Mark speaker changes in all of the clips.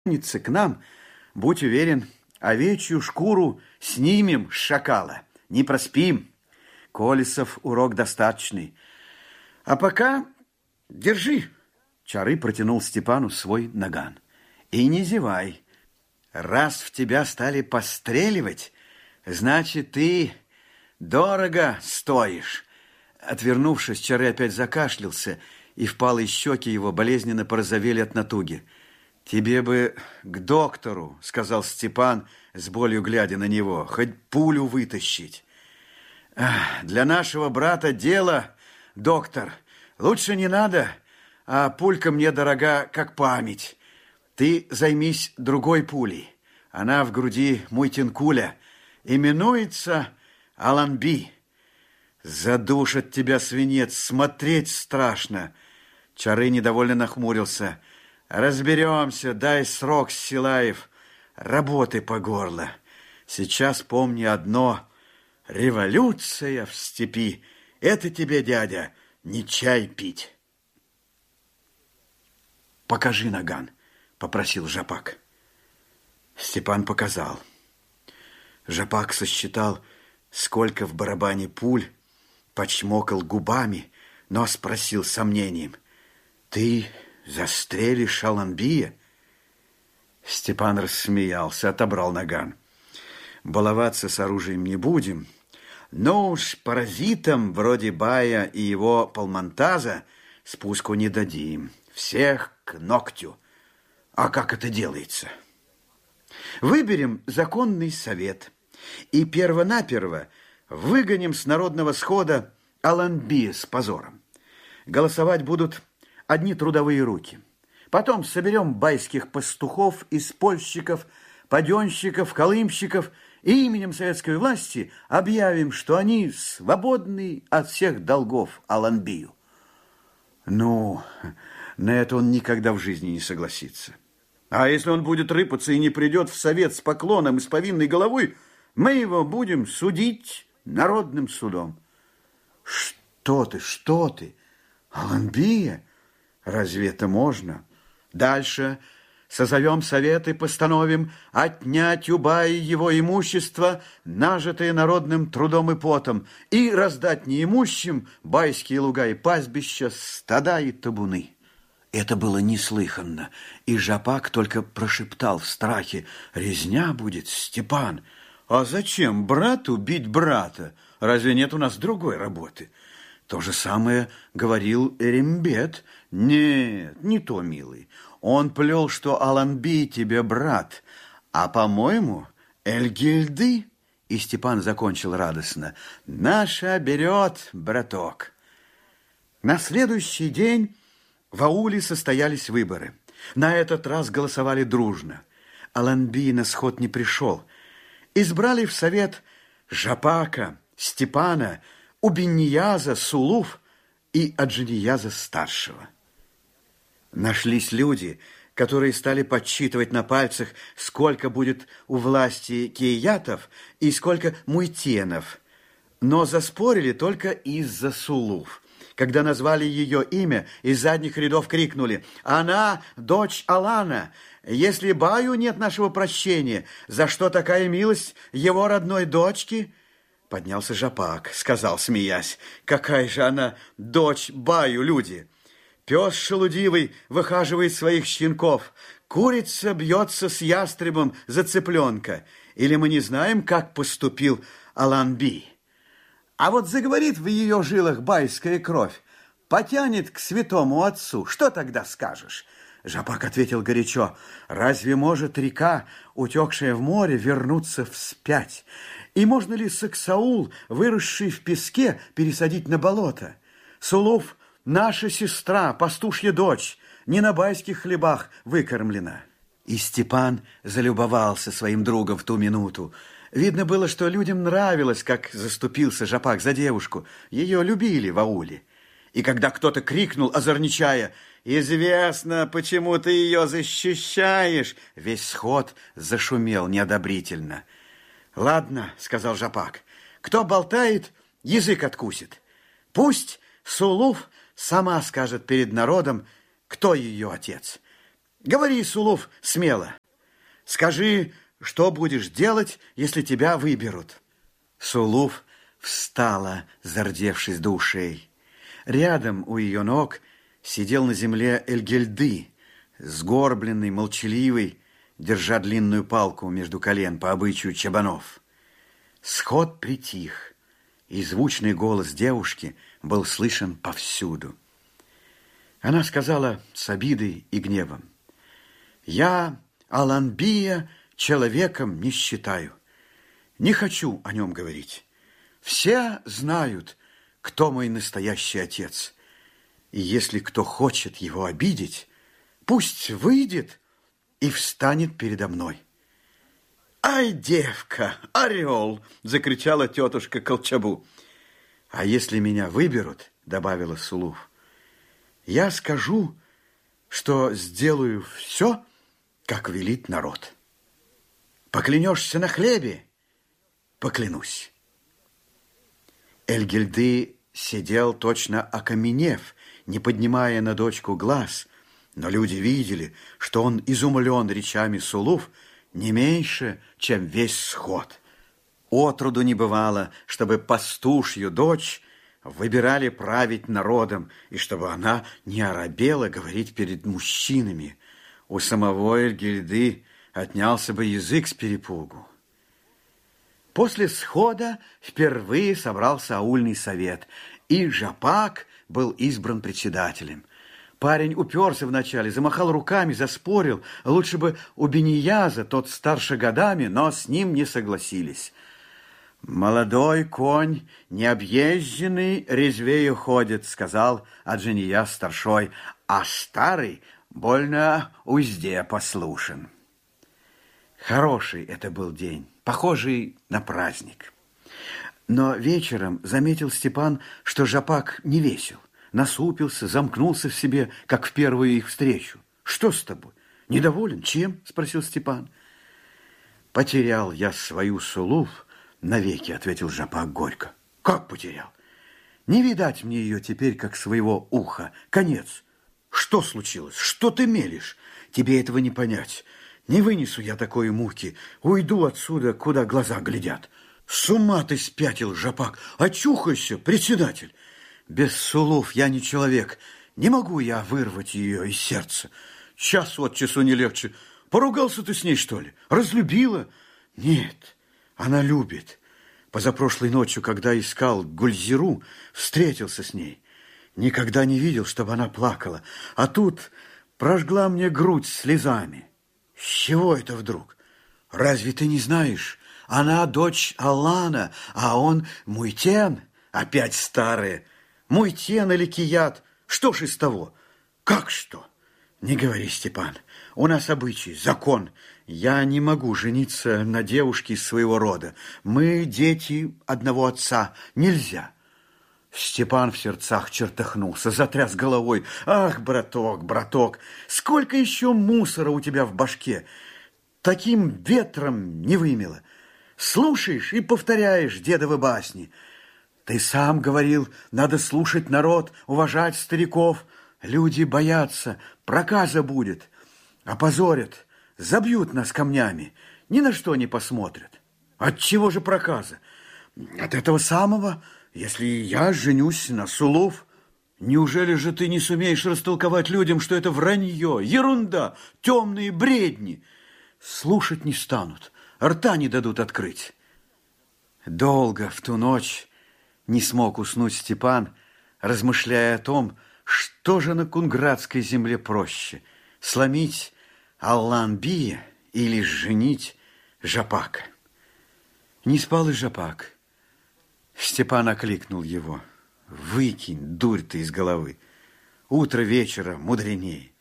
Speaker 1: К нам, будь уверен, овечью шкуру снимем с шакала. Не проспим. Колесов урок достаточный. А пока держи. Чары протянул Степану свой наган. И не зевай. Раз в тебя стали постреливать, значит, ты дорого стоишь. Отвернувшись, Чары опять закашлялся, и впалые щеки его болезненно порозовели от натуги. «Тебе бы к доктору», — сказал Степан, с болью глядя на него, — «хоть пулю вытащить». «Для нашего брата дело, доктор. Лучше не надо, а пулька мне дорога, как память. Ты займись другой пулей. Она в груди Муйтинкуля. Именуется Аланби. Задушит тебя свинец, смотреть страшно». Чары недовольно нахмурился. «Разберемся, дай срок, Силаев, работы по горло. Сейчас помни одно: революция в степи. Это тебе, дядя, не чай пить». «Покажи наган», — попросил Жапак. Степан показал. Жапак сосчитал, сколько в барабане пуль, почмокал губами, но спросил с сомнением: «Ты застрелишь Аланбия?» Степан рассмеялся, отобрал наган. «Баловаться с оружием не будем, но уж паразитам вроде Бая и его полмонтаза спуску не дадим. Всех к ногтю. А как это делается? Выберем законный совет и перво-наперво выгоним с народного схода Аланбия с позором. Голосовать будут одни трудовые руки. Потом соберем байских пастухов, испольщиков, паденщиков, колымщиков и именем советской власти объявим, что они свободны от всех долгов Аланбию. Ну, на это он никогда в жизни не согласится. А если он будет рыпаться и не придет в совет с поклоном и с повинной головой, мы его будем судить народным судом. Что ты? Аланбия? Разве это можно? Дальше созовем совет и постановим отнять у Баи его имущество, нажитое народным трудом и потом, и раздать неимущим байские луга и пастбища, стада и табуны». Это было неслыханно, и Жапак только прошептал в страхе: «Резня будет, Степан». «А зачем брату бить брата? Разве нет у нас другой работы?» То же самое говорил Эрембет. «Нет, не то, милый. Он плел, что Аланби тебе брат, а, по-моему, Эльгильды». И Степан закончил радостно: «Наша берет, браток». На следующий день в ауле состоялись выборы. На этот раз голосовали дружно. Аланби на сход не пришел. Избрали в совет Жапака, Степана, Убиннияза, Сулуф и Аджинияза-старшего. Нашлись люди, которые стали подсчитывать на пальцах, сколько будет у власти киятов и сколько муйтенов. Но заспорили только из-за Сулуф. Когда назвали ее имя, из задних рядов крикнули: «Она дочь Алана! Если Баю нет нашего прощения, за что такая милость его родной дочки?» Поднялся Жапак, сказал, смеясь: «Какая же она дочь Баю, люди! Пес шелудивый выхаживает своих щенков, курица бьется с ястребом за цыпленка. Или мы не знаем, как поступил Аланби? А вот заговорит в ее жилах байская кровь, потянет к святому отцу. Что тогда скажешь?» Жапак ответил горячо: «Разве может река, утекшая в море, вернуться вспять? И можно ли Саксаул, выросший в песке, пересадить на болото? Сулуф — наша сестра, пастушья дочь, не на байских хлебах выкормлена». И Степан залюбовался своим другом в ту минуту. Видно было, что людям нравилось, как заступился Жапак за девушку. Ее любили в ауле. И когда кто-то крикнул, озорничая: «Известно, почему ты ее защищаешь», весь сход зашумел неодобрительно. «Ладно, — сказал Жапак, — кто болтает, язык откусит. Пусть Сулуф сама скажет перед народом, кто ее отец. Говори, Сулуф, смело. Скажи, что будешь делать, если тебя выберут. Сулуф встала, зардевшись до ушей. Рядом у ее ног сидел на земле Эльгельды, сгорбленный, молчаливый, держа длинную палку между колен по обычаю чабанов. Сход притих, и звучный голос девушки был слышен повсюду. Она сказала с обидой и гневом: «Я Аланбия человеком не считаю. Не хочу о нем говорить. Все знают, кто мой настоящий отец. И если кто хочет его обидеть, пусть выйдет и встанет передо мной». «Ай, девка, орел!» – закричала тетушка Колчабу. «А если меня выберут, – добавила Сулуф, – я скажу, что сделаю все, как велит народ. Поклянешься на хлебе? Поклянусь». Эльгельды сидел точно окаменев, не поднимая на дочку глаз, но люди видели, что он изумлен речами Сулуф не меньше, чем весь сход. Отроду не бывало, чтобы пастушью дочь выбирали править народом, и чтобы она не оробела говорить перед мужчинами. У самого Эльгельды отнялся бы язык с перепугу. После схода впервые собрался аульный совет, и Жапак был избран председателем. Парень уперся вначале, замахал руками, заспорил. Лучше бы у Бенияза, тот старше годами, но с ним не согласились. «Молодой конь, необъезженный, резвее ходит», — сказал Аджинияз старшой, «а старый больно узде послушен». Хороший это был день, похожий на праздник. Но вечером заметил Степан, что Жапак не весел. Насупился, замкнулся в себе, как в первую их встречу. «Что с тобой? Недоволен? Чем?» – спросил Степан. «Потерял я свою Сулуф навеки», – ответил Жапак горько. «Как потерял? Не видать мне ее теперь, как своего уха. Конец. Что случилось? Что ты мелешь? Тебе этого не понять. Не вынесу я такой муки. Уйду отсюда, куда глаза глядят». «С ума ты спятил, Жапак! Очухайся, председатель! Без Сулуф я не человек. Не могу я вырвать ее из сердца. Час от часу не легче. Поругался ты с ней, что ли? Разлюбила? Нет, она любит. Позапрошлой ночью, когда искал Гульзиру, встретился с ней. Никогда не видел, чтобы она плакала. А тут прожгла мне грудь слезами. С чего это вдруг? Разве ты не знаешь? Она дочь Аллана, а он Муйтен. Опять старые. Муйтен или Кият. Что ж из того? Как что? Не говори, Степан. У нас обычай, закон. Я не могу жениться на девушке из своего рода. Мы дети одного отца. Нельзя. Степан в сердцах чертыхнулся, затряс головой. Ах, браток, браток, сколько еще мусора у тебя в башке. Таким ветром не вымело. Слушаешь и повторяешь дедовы басни. Ты сам говорил, надо слушать народ, уважать стариков. Люди боятся, проказа будет. Опозорят, забьют нас камнями, ни на что не посмотрят. От чего же проказа? От этого самого, если я женюсь на Сулуф. Неужели же ты не сумеешь растолковать людям, что это вранье, ерунда, темные бредни? Слушать не станут, рта не дадут открыть. Долго в ту ночь не смог уснуть Степан, размышляя о том, что же на кунградской земле проще – сломить Аллан-Бия или женить Жапака. Не спал и Жапак. Степан окликнул его. «Выкинь, дурь ты из головы. Утро вечера мудренее.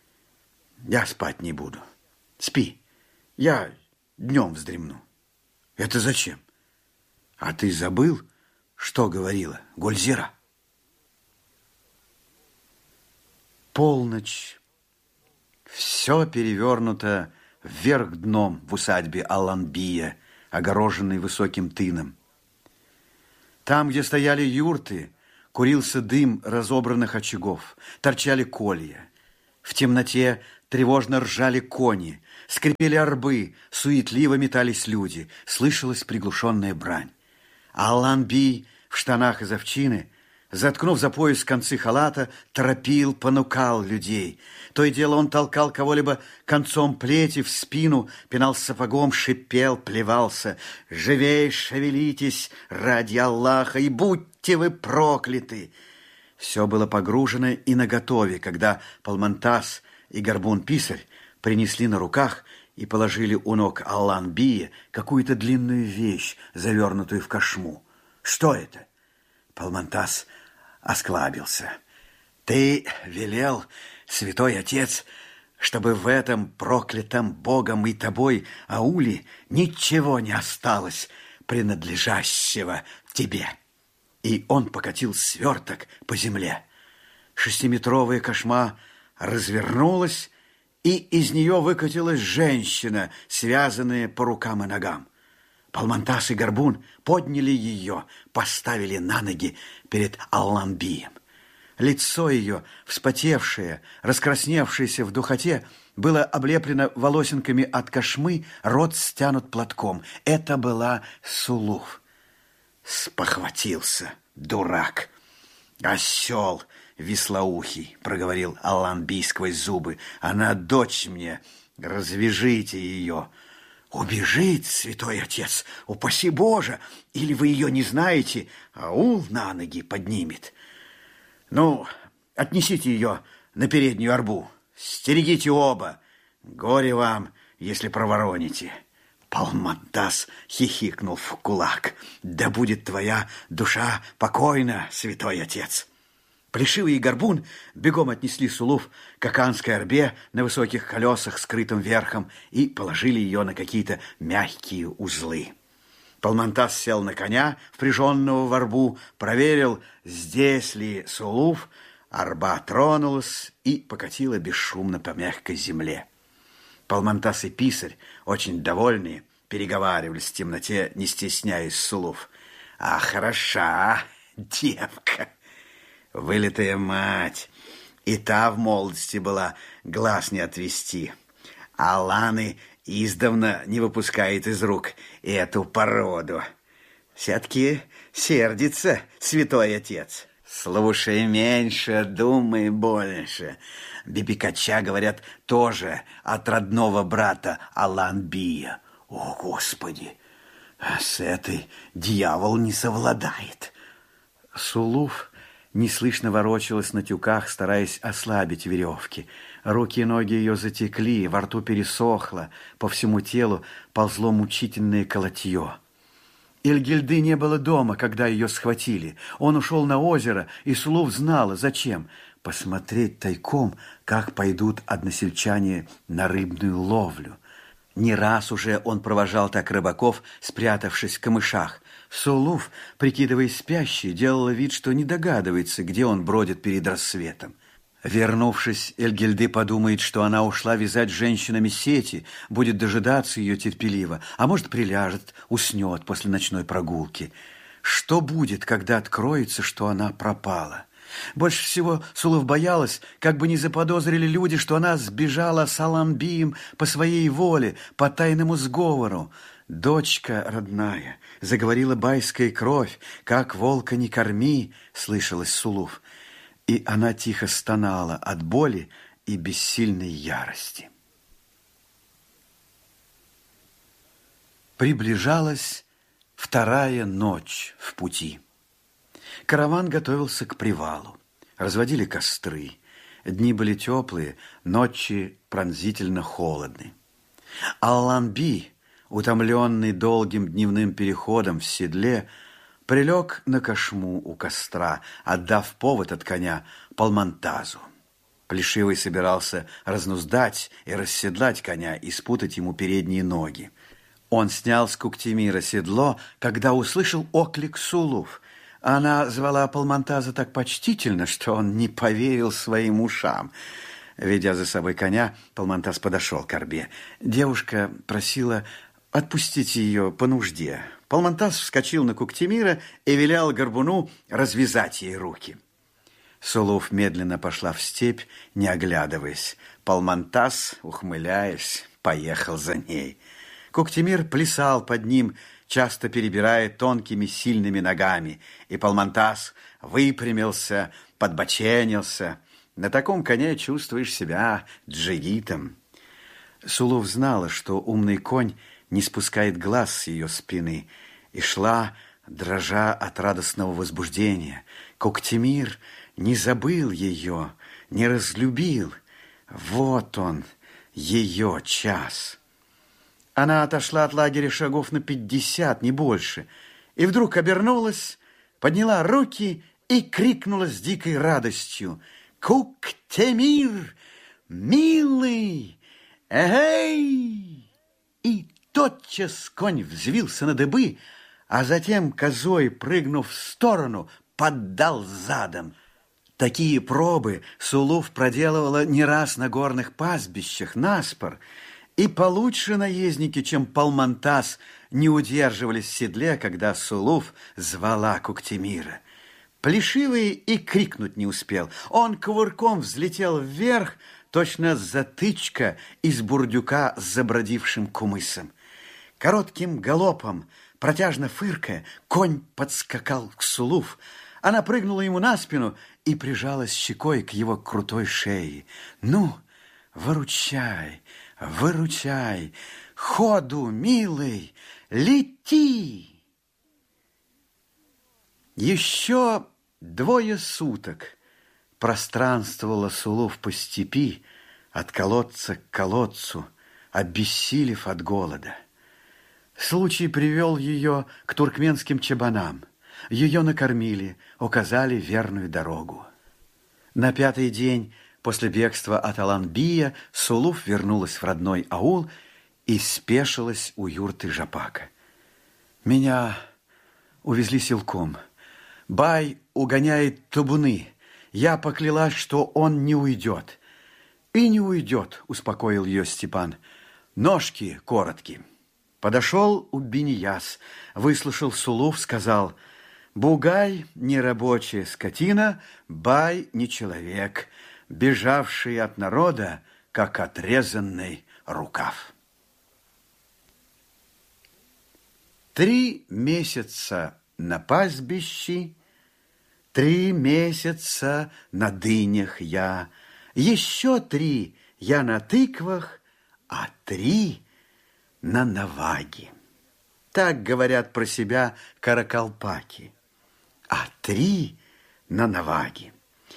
Speaker 1: Я спать не буду. Спи. Я днем вздремну». «Это зачем? А ты забыл, что говорила Гульзира?» Полночь. Все перевернуто вверх дном в усадьбе Аллан-Бия, огороженной высоким тыном. Там, где стояли юрты, курился дым разобранных очагов, торчали колья. В темноте Тревожно ржали кони, скрипели арбы, суетливо метались люди, слышалась приглушенная брань. А Алан-Бий в штанах из овчины, заткнув за пояс концы халата, торопил, понукал людей. То и дело он толкал кого-либо концом плети в спину, пинал сапогом, шипел, плевался. «Живей, шевелитесь, ради Аллаха, и будьте вы прокляты!» Все было погружено и наготове, когда Палмантас и Горбун-писарь принесли на руках и положили у ног Алан-Бия какую-то длинную вещь, завернутую в кошму. «Что это?» Палмантас осклабился. «Ты велел, святой отец, чтобы в этом проклятом Богом и тобой ауле ничего не осталось, принадлежащего тебе». И он покатил сверток по земле. 6-метровая кошма развернулась, и из нее выкатилась женщина, связанная по рукам и ногам. Палмантас и Горбун подняли ее, поставили на ноги перед Алан-Бием. Лицо ее, вспотевшее, раскрасневшееся в духоте, было облеплено волосинками от кошмы, рот стянут платком. Это была Сулуф. «Спохватился, дурак! Осел вислоухий!» — проговорил Алан-Бий сквозь зубы. «Она дочь мне, развяжите ее!» «Убежит, святой отец, упаси Боже! Или вы ее не знаете, аул на ноги поднимет!» «Ну, отнесите ее на переднюю арбу, стерегите оба, горе вам, если провороните!» Палмантас хихикнул в кулак. «Да будет твоя душа покойна, святой отец!» Плешивый и Горбун бегом отнесли Сулуф к аканской арбе на высоких колесах, скрытым верхом, и положили ее на какие-то мягкие узлы. Палмантас сел на коня, впряженного в арбу, проверил, здесь ли Сулуф. Арба тронулась и покатила бесшумно по мягкой земле. Палмантас и писарь, очень довольные, переговаривались в темноте, не стесняясь Сулуф. «А хороша девка! Вылитая мать! И та в молодости была, глаз не отвести. А Ланы издавна не выпускает из рук эту породу. Все-таки сердится святой отец. Слушай меньше, думай больше. Бибикача, говорят, тоже от родного брата Алан-Бия. О, Господи! С этой дьявол не совладает!» Сулуф неслышно ворочалась на тюках, стараясь ослабить веревки. Руки и ноги ее затекли, во рту пересохло, по всему телу ползло мучительное колотье. Эльгильды не было дома, когда ее схватили. Он ушел на озеро, и Сулуф знала, зачем. Посмотреть тайком, как пойдут односельчане на рыбную ловлю. Не раз уже он провожал так рыбаков, спрятавшись в камышах. Сулуф, прикидываясь спящей, делала вид, что не догадывается, где он бродит перед рассветом. Вернувшись, Эльгильды подумает, что она ушла вязать с женщинами сети, будет дожидаться ее терпеливо, а может, приляжет, уснет после ночной прогулки. Что будет, когда откроется, что она пропала? Больше всего Сулуф боялась, как бы не заподозрили люди, что она сбежала с Алан-Бием по своей воле, по тайному сговору. «Дочка родная, заговорила байская кровь, как волка не корми», — слышалась Сулуф. И она тихо стонала от боли и бессильной ярости. Приближалась вторая ночь в пути. Караван готовился к привалу. Разводили костры. Дни были теплые, ночи пронзительно холодны. Алан-Бий, утомленный долгим дневным переходом в седле, прилег на кошму у костра, отдав повод от коня Палмантазу. Плешивый собирался разнуздать и расседлать коня и спутать ему передние ноги. Он снял с Куктимира седло, когда услышал оклик Сулуф. Она звала Палмантаза так почтительно, что он не поверил своим ушам. Ведя за собой коня, Палмантаз подошел к арбе. Девушка просила отпустить ее по нужде. Палмантаз вскочил на Куктимира и велел Горбуну развязать ей руки. Сулув медленно пошла в степь, не оглядываясь. Палмантас, ухмыляясь, поехал за ней. Куктимир плясал под ним, часто перебирая тонкими сильными ногами, и Палмантас выпрямился, подбоченился. На таком коне чувствуешь себя джигитом. Сулув знала, что умный конь не спускает глаз с ее спины, и шла, дрожа от радостного возбуждения. Куктимир не забыл ее, не разлюбил. Вот он, ее час. Она отошла от лагеря шагов на 50, не больше, и вдруг обернулась, подняла руки и крикнула с дикой радостью: «Куктимир, милый! Эй!» И тотчас конь взвился на дыбы, а затем, козой прыгнув в сторону, поддал задом. Такие пробы Сулув проделывала не раз на горных пастбищах наспор, и получше наездники, чем Палмантас, не удерживались в седле, когда Сулув звала Куктимира. Плешивый и крикнуть не успел. Он кувырком взлетел вверх, точно затычка из бурдюка с забродившим кумысом. Коротким галопом, протяжно фыркая, конь подскакал к Сулув. Она прыгнула ему на спину и прижалась щекой к его крутой шее. «Ну, выручай, выручай! Ходу, милый, лети!» Еще 2 суток пространствовала Сулув по степи, от колодца к колодцу, обессилев от голода. Случай привел ее к туркменским чабанам. Ее накормили, указали верную дорогу. На 5-й день после бегства от Аланбия Сулув вернулась в родной аул и спешилась у юрты Жапака. «Меня увезли силком. Бай угоняет табуны. Я поклялась, что он не уйдет». «И не уйдет», — успокоил ее Степан. «Ножки короткие». Подошел Убинияс, выслушал Сулув, сказал: «Бугай — не рабочая скотина, Бай — не человек, бежавший от народа, как отрезанный рукав». 3 месяца на пастбище, 3 месяца на дынях я, еще 3 я на тыквах, а 3 на наваге. Так говорят про себя каракалпаки. А 3 на наваге.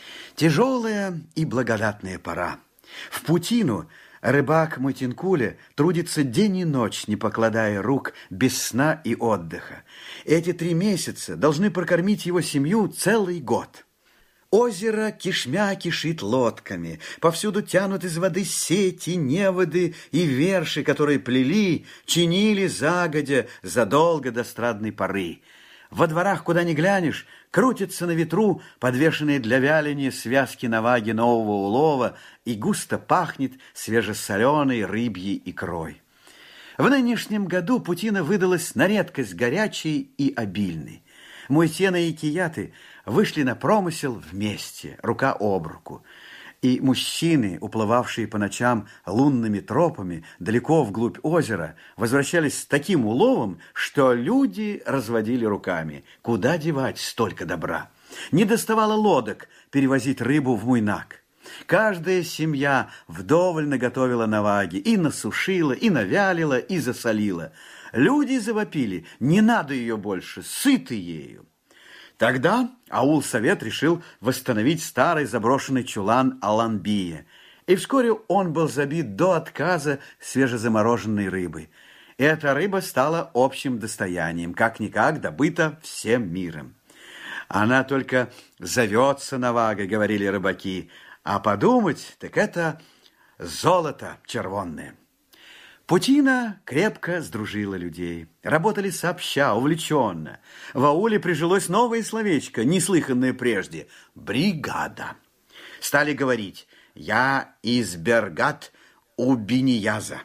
Speaker 1: Тяжелая и благодатная пора. В путину рыбак Мутинкуля трудится день и ночь, не покладая рук, без сна и отдыха. Эти 3 месяца должны прокормить его семью целый год. Озеро кишмя кишит лодками, повсюду тянут из воды сети, неводы и верши, которые плели, чинили загодя задолго до страдной поры. Во дворах, куда ни глянешь, крутятся на ветру подвешенные для вяления связки наваги нового улова, и густо пахнет свежесоленой рыбьей икрой. В нынешнем году путина выдалась на редкость горячей и обильной. Муйтена и Кияты вышли на промысел вместе, рука об руку. И мужчины, уплывавшие по ночам лунными тропами далеко вглубь озера, возвращались с таким уловом, что люди разводили руками. Куда девать столько добра? Не доставало лодок перевозить рыбу в Муйнак. Каждая семья вдоволь наготовила наваги, и насушила, и навялила, и засолила. Люди завопили: не надо ее больше, сыты ею. Тогда аул-совет решил восстановить старый заброшенный чулан Аланбия, и вскоре он был забит до отказа свежезамороженной рыбой. Эта рыба стала общим достоянием, как-никак добыта всем миром. Она только зовется навагой, говорили рыбаки, а подумать, так это золото червонное. Путина крепко сдружила людей. Работали сообща, увлеченно. В ауле прижилось новое словечко, неслыханное прежде – бригада. Стали говорить: «Я из Бергат у Бенияза».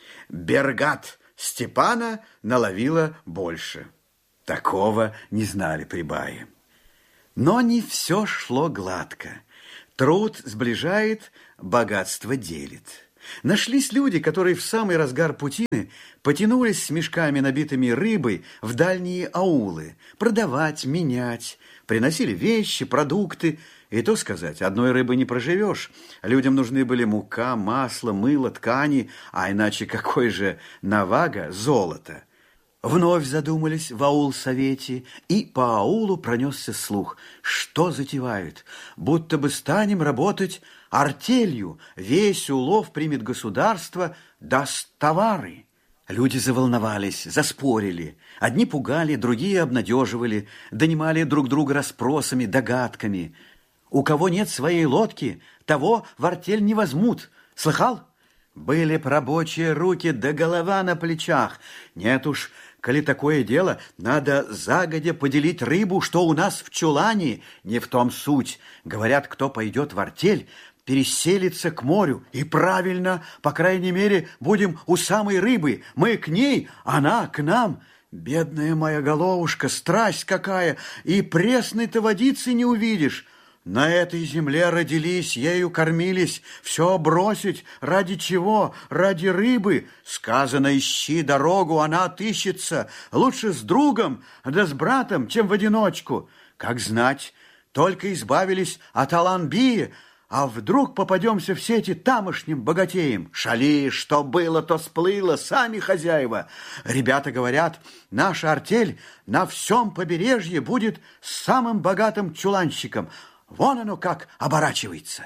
Speaker 1: Бергат Степана наловила больше. Такого не знали при бае. Но не все шло гладко. Труд сближает, богатство делит. Нашлись люди, которые в самый разгар путины потянулись с мешками, набитыми рыбой, в дальние аулы, продавать, менять. Приносили вещи, продукты. И то сказать, одной рыбы не проживешь. Людям нужны были мука, масло, мыло, ткани, а иначе какой же навага золото. Вновь задумались в аул-совете, и по аулу пронесся слух. Что затевают? Будто бы станем работать артелью. Весь улов примет государство, даст товары. Люди заволновались, заспорили. Одни пугали, другие обнадеживали, донимали друг друга расспросами, догадками. У кого нет своей лодки, того в артель не возьмут. Слыхал? Были б рабочие руки да голова на плечах. Нет уж, коли такое дело, надо загодя поделить рыбу, что у нас в чулане. Не в том суть. Говорят, кто пойдет в артель, переселится к морю. И правильно, по крайней мере, будем у самой рыбы. Мы к ней, она к нам. Бедная моя головушка, страсть какая, и пресной-то водицы не увидишь. На этой земле родились, ею кормились. Все бросить ради чего? Ради рыбы. Сказано, ищи дорогу, она отыщется. Лучше с другом, да с братом, чем в одиночку. Как знать, только избавились от Аланбии, а вдруг попадемся в сети тамошним богатеям? Шали, что было, то сплыло, сами хозяева. Ребята говорят, наша артель на всем побережье будет самым богатым чуланщиком. Вон оно как оборачивается.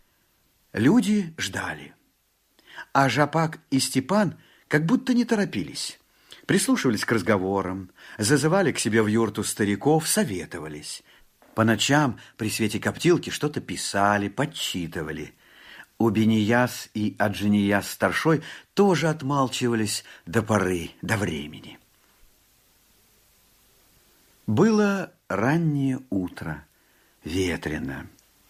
Speaker 1: Люди ждали. А Жапак и Степан как будто не торопились. Прислушивались к разговорам, зазывали к себе в юрту стариков, советовались. По ночам при свете коптилки что-то писали, подсчитывали. Убинияс и Аджинияс старшой тоже отмалчивались до поры, до времени. Было раннее утро. Ветрено.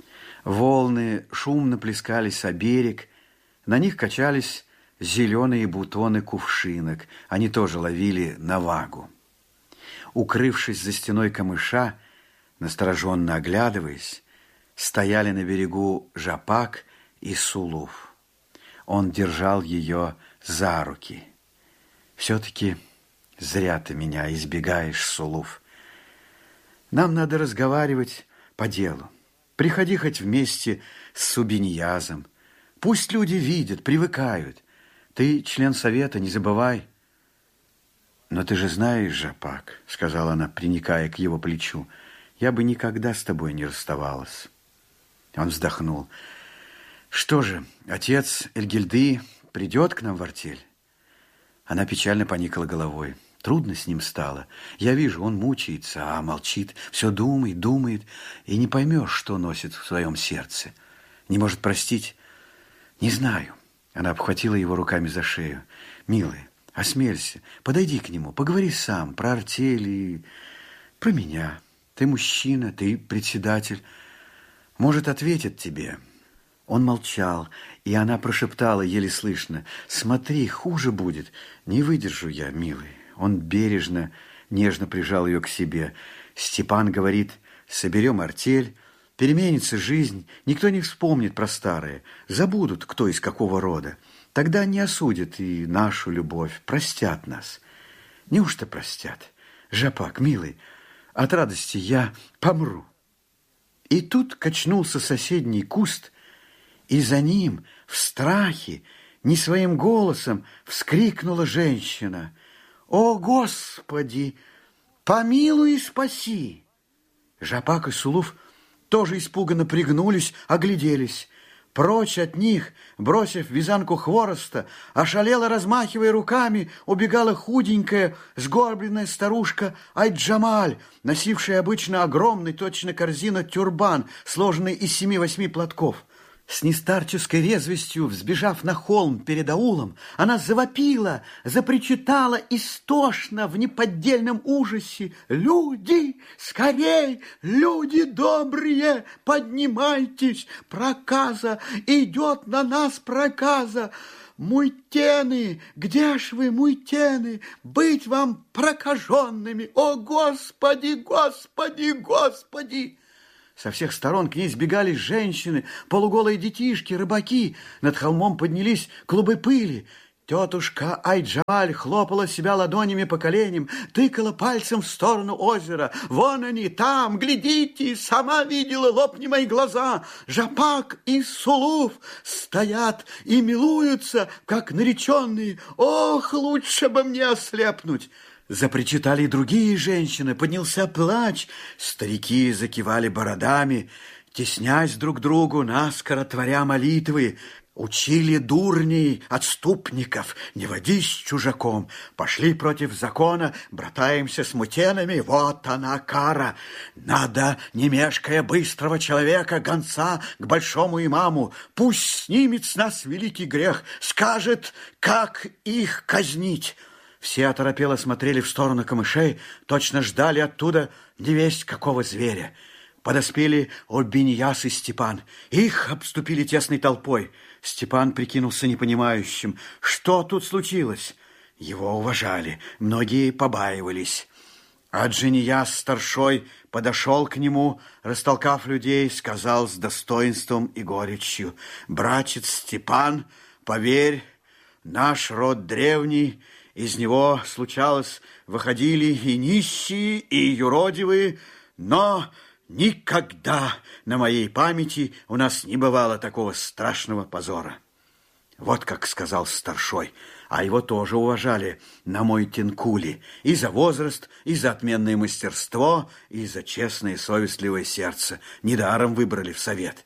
Speaker 1: Волны шумно плескались о берег, на них качались зеленые бутоны кувшинок, они тоже ловили навагу. Укрывшись за стеной камыша, настороженно оглядываясь, стояли на берегу Жапак и Сулуф. Он держал ее за руки. «Все-таки зря ты меня избегаешь, Сулуф. Нам надо разговаривать по делу. Приходи хоть вместе с Субиньязом. Пусть люди видят, привыкают. Ты член совета, не забывай». «Но ты же знаешь, Жапак, — сказала она, приникая к его плечу, — я бы никогда с тобой не расставалась». Он вздохнул. «Что же, отец Эльгильды придет к нам в артель?» Она печально поникла головой. Трудно с ним стало. Я вижу, он мучается, а молчит, все думает, думает, и не поймешь, что носит в своем сердце. Не может простить? Не знаю. Она обхватила его руками за шею. «Милый, осмелься, подойди к нему, поговори сам про артель и про меня. Ты мужчина, ты председатель. Может, ответит тебе». Он молчал, и она прошептала еле слышно: «Смотри, хуже будет. Не выдержу я, милый». Он бережно, нежно прижал ее к себе. Степан говорит: соберем артель, переменится жизнь, никто не вспомнит про старое, забудут, кто из какого рода. Тогда не осудят и нашу любовь, простят нас. Неужто простят? Жапак, милый, от радости я помру». И тут качнулся соседний куст, и за ним в страхе не своим голосом вскрикнула женщина: «О, Господи, помилуй и спаси!» Жапак и Сулуф тоже испуганно пригнулись, огляделись. Прочь от них, бросив вязанку хвороста, ошалела, размахивая руками, убегала худенькая, сгорбленная старушка Айджамаль, носившая обычно огромный, точно корзина, тюрбан, сложенный из 7-8 платков. С нестарческой резвостью, взбежав на холм перед аулом, она завопила, запричитала истошно в неподдельном ужасе: «Люди, скорей, люди добрые, поднимайтесь, проказа, идет на нас проказа! Муйтены, где ж вы, муйтены, быть вам прокаженными! О, Господи, Господи, Господи!» Со всех сторон к ней сбегались женщины, полуголые детишки, рыбаки. Над холмом поднялись клубы пыли. Тетушка Ай-Джамаль хлопала себя ладонями по коленям, тыкала пальцем в сторону озера. «Вон они, там, глядите, сама видела, лопни мои глаза! Жапак и Сулуф стоят и милуются, как нареченные. Ох, лучше бы мне ослепнуть!» Запричитали и другие женщины, поднялся плач. Старики закивали бородами, теснясь друг к другу, наскоро творя молитвы. Учили дурней, отступников, не водись с чужаком. Пошли против закона, братаемся с мутенами. Вот она кара. Надо, не мешкая, быстрого человека, гонца к большому имаму. Пусть снимет с нас великий грех, скажет, как их казнить. Все оторопело смотрели в сторону камышей, точно ждали оттуда невесть какого зверя. Подоспели Обиньяс и Степан. Их обступили тесной толпой. Степан прикинулся непонимающим. Что тут случилось? Его уважали, многие побаивались. А Джиньяс старшой подошел к нему, растолкав людей, сказал с достоинством и горечью: «Братец Степан, поверь, наш род древний, из него, случалось, выходили и нищие, и юродивые, но никогда на моей памяти у нас не бывало такого страшного позора». Вот как сказал старшой, а его тоже уважали на Мойтинкуле и за возраст, и за отменное мастерство, и за честное и совестливое сердце. Недаром выбрали в совет.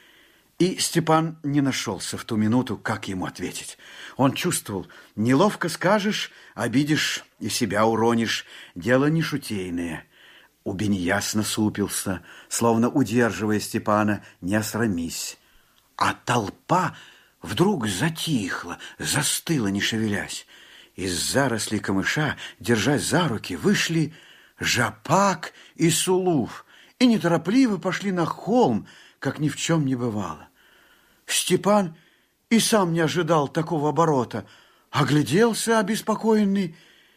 Speaker 1: И Степан не нашелся в ту минуту, как ему ответить. Он чувствовал, неловко скажешь, обидишь и себя уронишь. Дело не шутейное. Убиньяс насупился, словно удерживая Степана, не осрамись. А толпа вдруг затихла, застыла, не шевелясь. Из зарослей камыша, держась за руки, вышли Жапак и Сулуф и неторопливо пошли на холм, как ни в чем не бывало. Степан и сам не ожидал такого оборота, огляделся обеспокоенный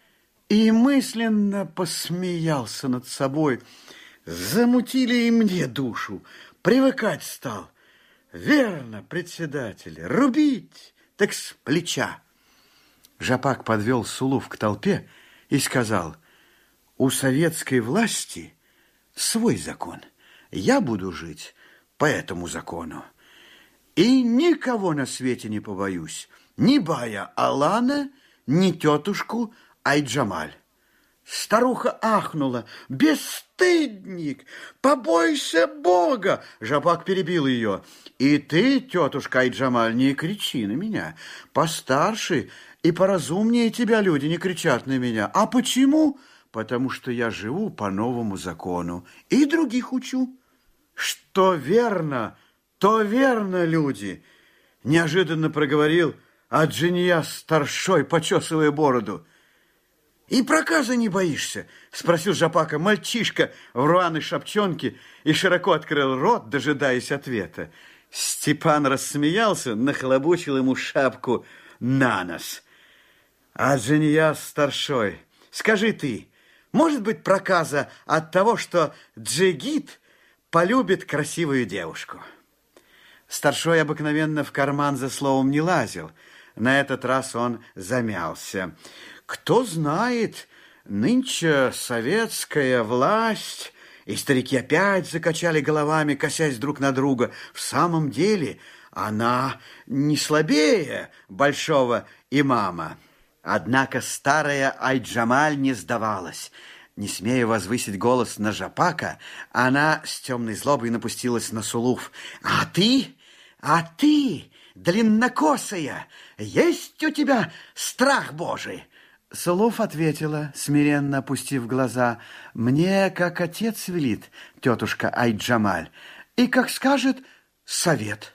Speaker 1: и мысленно посмеялся над собой. Замутили и мне душу, привыкать стал. Верно, председатель, рубить, так с плеча. Жапак подвел Сулуф к толпе и сказал: у советской власти свой закон. Я буду жить по этому закону. И никого на свете не побоюсь. Ни бая Алана, ни тетушку Ай-Джамаль. Старуха ахнула. «Бесстыдник! Побойся Бога!» Жапак перебил ее. «И ты, тетушка Ай-Джамаль, не кричи на меня. Постарше и поразумнее тебя люди не кричат на меня. А почему? Потому что я живу по новому закону и других учу. Что верно, то верно, люди!» Неожиданно проговорил Аджиньяс старшой, почесывая бороду. «И проказа не боишься?» – спросил Жапака мальчишка в рваной шапчонке и широко открыл рот, дожидаясь ответа. Степан рассмеялся, нахлобучил ему шапку на нос. «Аджиньяс старшой, скажи ты, может быть проказа от того, что джигит полюбит красивую девушку?» Старшой обыкновенно в карман за словом не лазил. На этот раз он замялся. «Кто знает, нынче советская власть...» И старики опять закачали головами, косясь друг на друга. В самом деле она не слабее большого имама. Однако старая Ай-Джамаль не сдавалась. Не смея возвысить голос на Жапака, она с темной злобой напустилась на Сулуф. А ты, длиннокосая, есть у тебя страх Божий?» Сулуф ответила, смиренно опустив глаза: «Мне, как отец велит, тетушка Ай-Джамаль, и, как скажет, совет».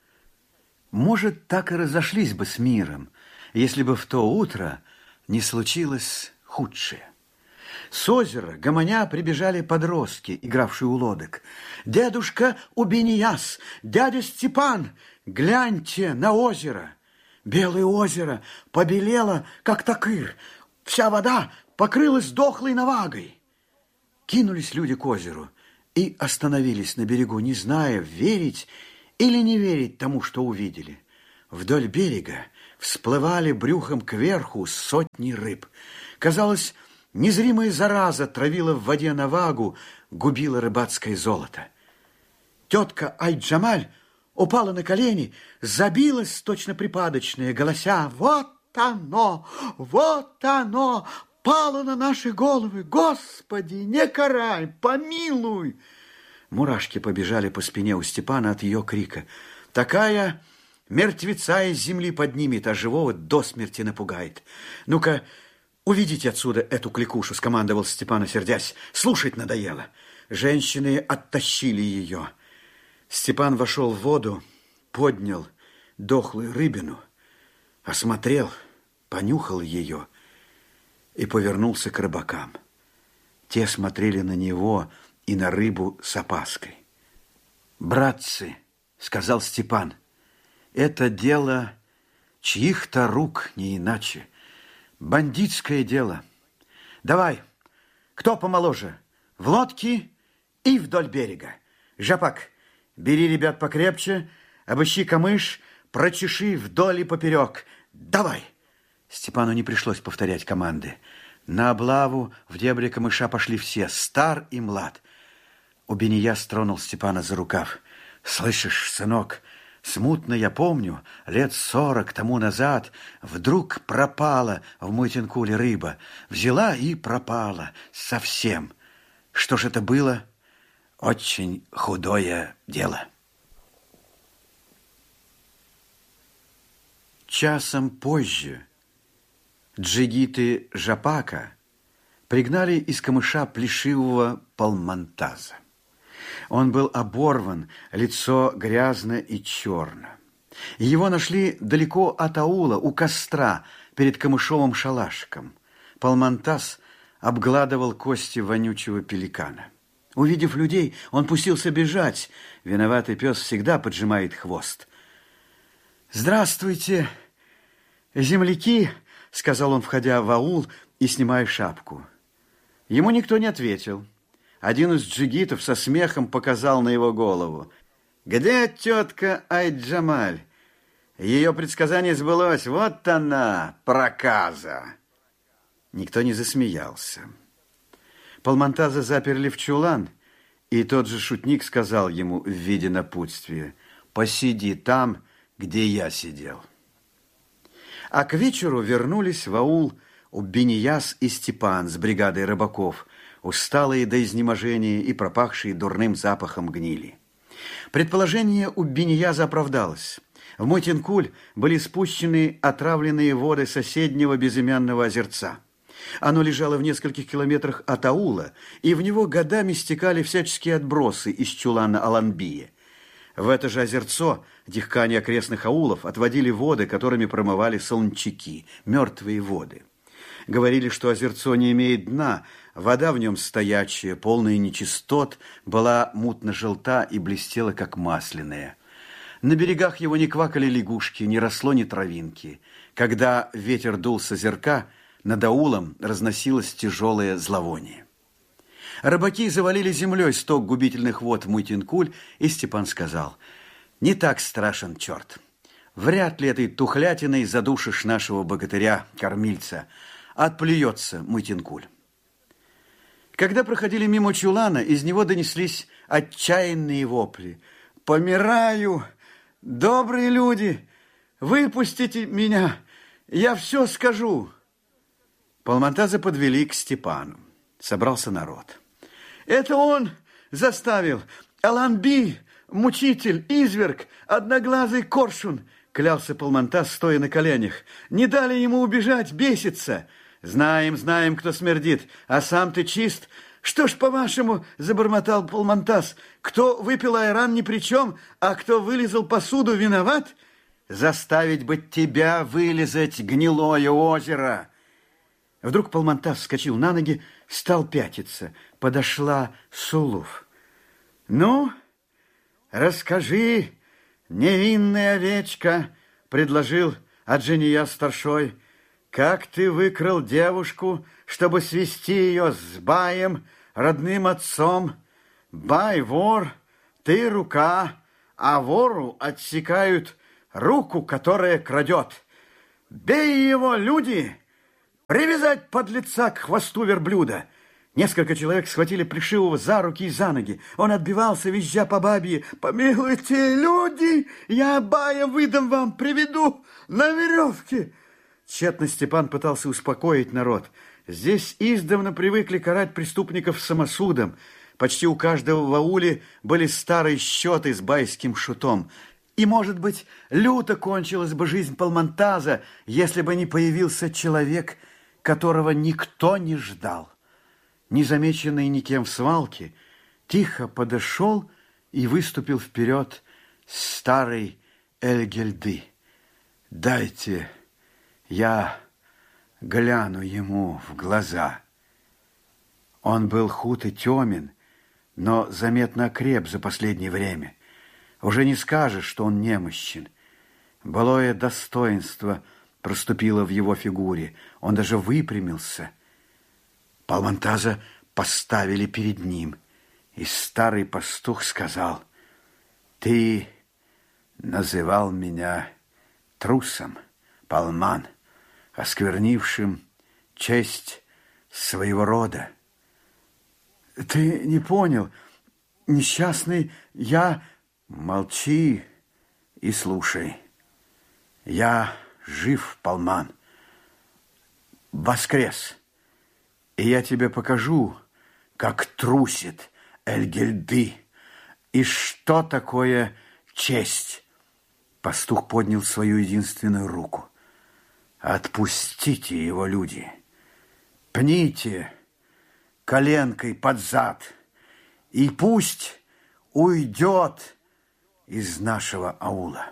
Speaker 1: Может, так и разошлись бы с миром, если бы в то утро не случилось худшее. С озера, гомоня, прибежали подростки, игравшие у лодок. «Дедушка Убиньяс, дядя Степан, гляньте на озеро!» Белое озеро побелело, как такыр. Вся вода покрылась дохлой навагой. Кинулись люди к озеру. и остановились на берегу, не зная, верить или не верить тому, что увидели. Вдоль берега всплывали брюхом кверху сотни рыб. Казалось, незримая зараза травила в воде навагу, губила рыбацкое золото. Тетка Ай-Джамаль упала на колени, забилась точно припадочная, голося: «Вот оно! Вот оно! Пало на наши головы! Господи, не карай, помилуй!» Мурашки побежали по спине у Степана от ее крика. Такая мертвеца из земли поднимет, а живого до смерти напугает. «Ну-ка, уведите отсюда эту кликушу», — скомандовал Степан, сердясь. «Слушать надоело». Женщины оттащили ее. Степан вошел в воду, поднял дохлую рыбину, осмотрел, понюхал ее и повернулся к рыбакам. Те смотрели на него и на рыбу с опаской. «Братцы», — сказал Степан, — «это дело чьих-то рук, не иначе. Бандитское дело. Давай, кто помоложе, в лодке и вдоль берега. Жапак, бери ребят покрепче, обыщи камыш, прочеши вдоль и поперек. Давай!» Степану не пришлось повторять команды. На облаву в дебри камыша пошли все, стар и млад. Убинияс тронул Степана за рукав. «Слышишь, сынок, смутно я помню, лет 40 тому назад вдруг пропала в Муйтинкуле рыба. Взяла и пропала совсем. Что ж это было? Очень худое дело». Часом позже джигиты Жапака пригнали из камыша плешивого Палмантаза. Он был оборван, лицо грязно и черно. Его нашли далеко от аула, у костра, перед камышовым шалашиком. Палмантаз обгладывал кости вонючего пеликана. Увидев людей, он пустился бежать. Виноватый пес всегда поджимает хвост. «Здравствуйте, земляки», — сказал он, входя в аул и снимая шапку. Ему никто не ответил. Один из джигитов со смехом показал на его голову. «Где тетка Ай-Джамаль? Ее предсказание сбылось. Вот она, проказа!» Никто не засмеялся. Палмантаза заперли в чулан, и тот же шутник сказал ему в виде напутствия: «Посиди там, где я сидел». А к вечеру вернулись в аул Убинияс и Степан с бригадой рыбаков, усталые до изнеможения и пропахшие дурным запахом гнили. Предположение Убинияса оправдалось. В Муйтинкуль были спущены отравленные воды соседнего безымянного озерца. Оно лежало в нескольких километрах от аула, и в него годами стекали всяческие отбросы из чулана Аланбия. В это же озерцо дихкани окрестных аулов отводили воды, которыми промывали солончаки, мертвые воды. Говорили, что озерцо не имеет дна, вода в нем стоячая, полная нечистот, была мутно-желта и блестела, как масляная. На берегах его не квакали лягушки, не росло ни травинки. Когда ветер дул с озерка, над аулом разносилось тяжелое зловоние. Рыбаки завалили землей сток губительных вод в Муйтинкуль, и Степан сказал: «Не так страшен черт. Вряд ли этой тухлятиной задушишь нашего богатыря-кормильца. Отплюется Муйтинкуль». Когда проходили мимо чулана, из него донеслись отчаянные вопли: «Помираю! Добрые люди! Выпустите меня! Я все скажу!» Палмантаза подвели к Степану. Собрался народ. «Это он заставил! Аланби, мучитель, изверг, одноглазый коршун!» Клялся Палмантаз, стоя на коленях. «Не дали ему убежать, бесится! Знаем, знаем, кто смердит, а сам ты чист. Что ж, по-вашему, — забормотал Палмантаз, — кто выпил айран ни при чем, а кто вылезал посуду, виноват? Заставить бы тебя вылезать, гнилое озеро!» Вдруг Палмантаз вскочил на ноги, стал пятиться. Подошла Сулуф. «Ну, расскажи, невинная овечка, — предложил Аджинияс старшой, — как ты выкрал девушку, чтобы свести ее с Баем, родным отцом, Бай, вор, ты рука, а вору отсекают руку, которая крадет. Бей его, люди! Привязать подлеца к хвосту верблюда! Несколько человек схватили Плешивого за руки и за ноги. Он отбивался, визжа по бабье. «Помилуйте, люди! Я бая выдам вам, приведу на веревке!» Тщетно Степан пытался успокоить народ. Здесь издавна привыкли карать преступников самосудом. Почти у каждого в ауле были старые счеты с байским шутом. И, может быть, люто кончилась бы жизнь Палмонтаза, если бы не появился человек, которого никто не ждал. Незамеченный никем в свалке, тихо подошел и выступил вперед старый Эльгельды. «Дайте я гляну ему в глаза». Он был худ и темен, но заметно окреп за последнее время. Уже не скажешь, что он немощен. Былое достоинство проступило в его фигуре. Он даже выпрямился. Палмонтаза поставили перед ним, и старый пастух сказал: «Ты называл меня трусом, Палман, осквернившим честь своего рода». «Ты не понял, несчастный, я...» «Молчи и слушай. Я жив, Палман, воскрес, и я тебе покажу, как трусит Эльгельды, и что такое честь». Пастух поднял свою единственную руку. «Отпустите его, люди, пните коленкой под зад, и пусть уйдет из нашего аула».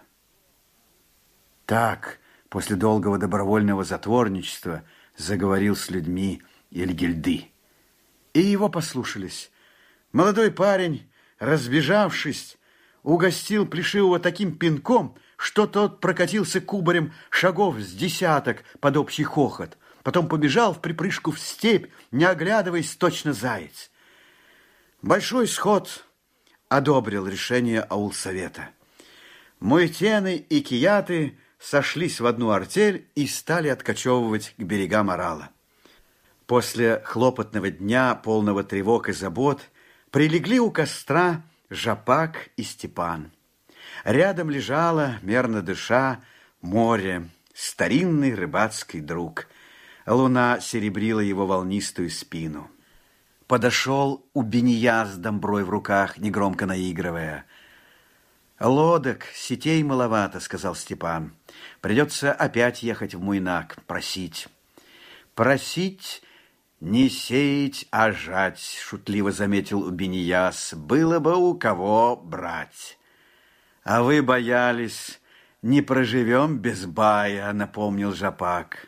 Speaker 1: Так, после долгого добровольного затворничества, заговорил с людьми Эльгельды. И его послушались. Молодой парень, разбежавшись, угостил Плешивого таким пинком, что тот прокатился кубарем шагов с десяток под общий хохот. Потом побежал в припрыжку в степь, не оглядываясь, точно заяц. Большой сход одобрил решение аулсовета. Муэтены и кияты сошлись в одну артель и стали откачевывать к берегам Орала. После хлопотного дня, полного тревог и забот, прилегли у костра Жапак и Степан. Рядом лежало, мерно дыша, море, старинный рыбацкий друг. Луна серебрила его волнистую спину. Подошел Убения с домброй в руках, негромко наигрывая. «Лодок, сетей маловато», — сказал Степан. «Придется опять ехать в Муйнак, просить». «Просить, не сеять, а жать», — шутливо заметил Убенияс. «Было бы у кого брать». «А вы боялись, не проживем без бая», — напомнил Жапак.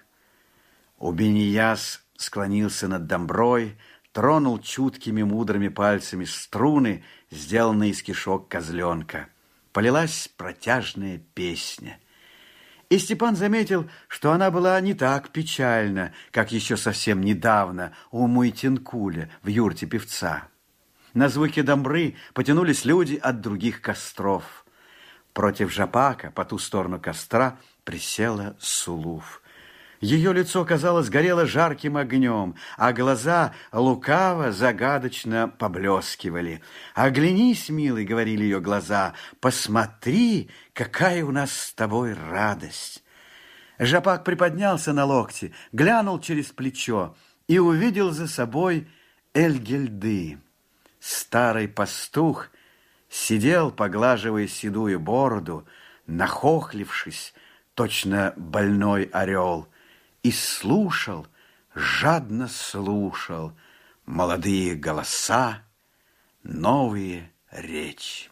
Speaker 1: Убенияс склонился над домброй, тронул чуткими мудрыми пальцами струны, сделанные из кишок козленка. Полилась протяжная песня. И Степан заметил, что она была не так печальна, как еще совсем недавно у Муйтинкуля в юрте певца. На звуки домбры потянулись люди от других костров. Против Жапака, по ту сторону костра, присела Сулуф. Ее лицо, казалось, горело жарким огнем, а глаза лукаво, загадочно поблескивали. «Оглянись, милый», — говорили ее глаза, — «посмотри, какая у нас с тобой радость». Жапак приподнялся на локте, глянул через плечо и увидел за собой Эльгельды. Старый пастух сидел, поглаживая седую бороду, нахохлившись, точно больной орел, и слушал, жадно слушал молодые голоса, новые речи.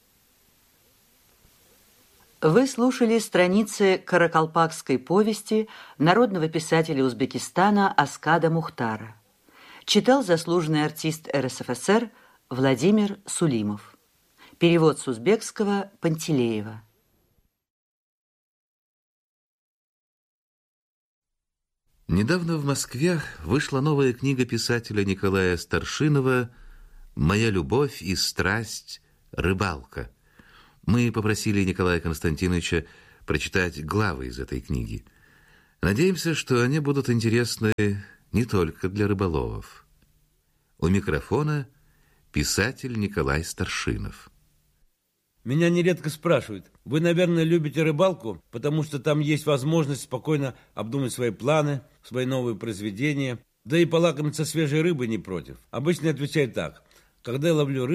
Speaker 2: Вы слушали страницы каракалпакской повести народного писателя Узбекистана Аскада Мухтара. Читал заслуженный артист РСФСР Владимир Сулимов. Перевод с узбекского Пантелеева.
Speaker 3: Недавно в Москве вышла новая книга писателя Николая Старшинова Моя любовь и страсть — рыбалка. Мы попросили Николая Константиновича прочитать главы из этой книги. Надеемся, что они будут интересны не только для рыболовов. У микрофона писатель Николай Старшинов.
Speaker 4: Меня нередко спрашивают: вы, наверное, любите рыбалку, потому что там есть возможность спокойно обдумать свои планы, свои новые произведения, да и полакомиться свежей рыбой не против. Обычно отвечаю так: когда я ловлю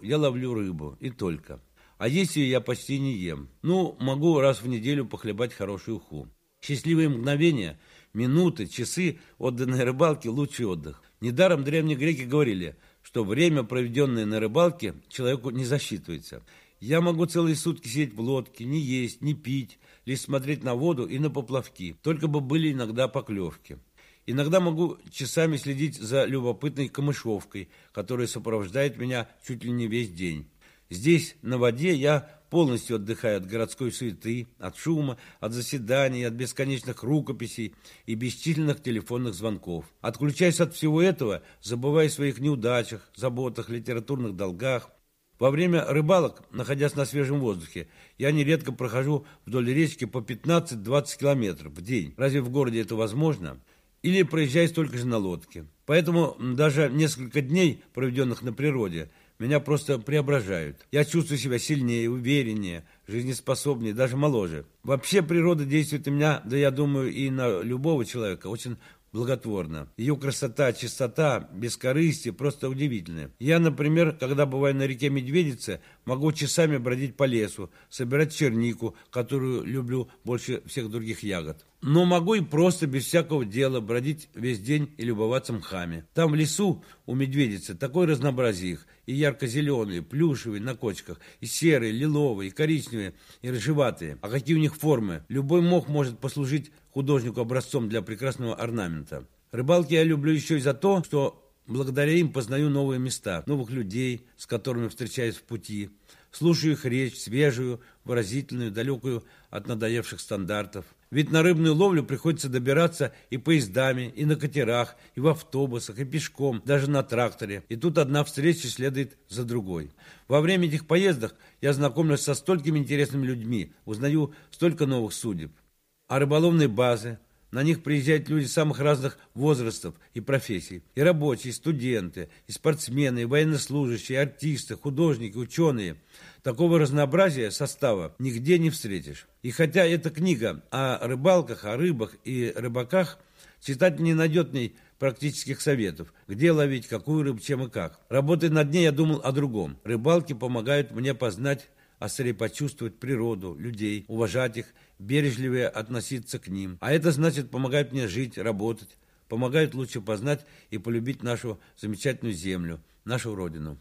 Speaker 4: рыбу, и только. А есть ее я почти не ем. Могу раз в неделю похлебать хорошую уху. Счастливые мгновения, минуты, часы отданной рыбалке — лучший отдых. Недаром древние греки говорили, что время, проведенное на рыбалке, человеку не засчитывается. Я могу целые сутки сидеть в лодке, не есть, не пить, лишь смотреть на воду и на поплавки, только бы были иногда поклевки. Иногда могу часами следить за любопытной камышовкой, которая сопровождает меня чуть ли не весь день. Здесь, на воде, я полностью отдыхаю от городской суеты, от шума, от заседаний, от бесконечных рукописей и бесчисленных телефонных звонков. Отключаясь от всего этого, забывая о своих неудачах, заботах, литературных долгах. Во время рыбалок, находясь на свежем воздухе, я нередко прохожу вдоль речки по 15-20 километров в день. Разве в городе это возможно? Или проезжаю столько же на лодке. Поэтому даже несколько дней, проведенных на природе, меня просто преображают. Я чувствую себя сильнее, увереннее, жизнеспособнее, даже моложе. Вообще природа действует на меня, да я думаю, и на любого человека очень благотворно. Ее красота, чистота, бескорыстие просто удивительные. Я, например, когда бываю на реке Медведице, могу часами бродить по лесу, собирать чернику, которую люблю больше всех других ягод. Но могу и просто, без всякого дела, бродить весь день и любоваться мхами. Там в лесу у Медведицы такое разнообразие их. И ярко-зеленые, плюшевые на кочках, и серые, лиловые, и коричневые, и рыжеватые. А какие у них формы! Любой мох может послужить художнику образцом для прекрасного орнамента. Рыбалки я люблю еще и за то, что благодаря им познаю новые места, новых людей, с которыми встречаюсь в пути. Слушаю их речь, свежую, выразительную, далекую от надоевших стандартов. Ведь на рыбную ловлю приходится добираться и поездами, и на катерах, и в автобусах, и пешком, даже на тракторе. И тут одна встреча следует за другой. Во время этих поездок я знакомлюсь со столькими интересными людьми, узнаю столько новых судеб. А рыболовные базы, на них приезжают люди самых разных возрастов и профессий. И рабочие, и студенты, и спортсмены, и военнослужащие, и артисты, художники, ученые. Такого разнообразия состава нигде не встретишь. И хотя эта книга о рыбалках, о рыбах и рыбаках, читатель не найдет в ней практических советов, где ловить, какую рыбу, чем и как. Работая над ней, я думал о другом. Рыбалки помогают мне познать, острее почувствовать природу, людей, уважать их, бережливее относиться к ним. А это значит, помогает мне жить, работать, помогает лучше познать и полюбить нашу замечательную землю, нашу родину.